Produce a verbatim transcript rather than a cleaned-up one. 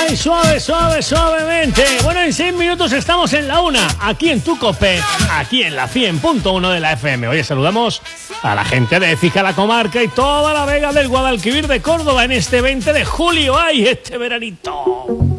Ay, suave, suave, suavemente. Bueno, en seis minutos estamos en la una, aquí en tu Cope, aquí en la cien punto uno de la F M. Oye, saludamos a la gente de Écija, la comarca y toda la Vega del Guadalquivir de Córdoba en este veinte de julio. ¡Ay, este veranito!